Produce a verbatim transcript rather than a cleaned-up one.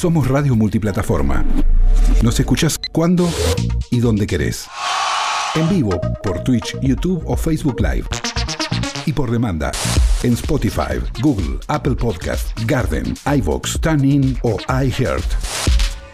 Somos radio multiplataforma. Nos escuchás cuando y donde querés. En vivo por Twitch, YouTube o Facebook Live. Y por demanda en Spotify, Google, Apple Podcast, Garden, iVoox, TuneIn o iHeart.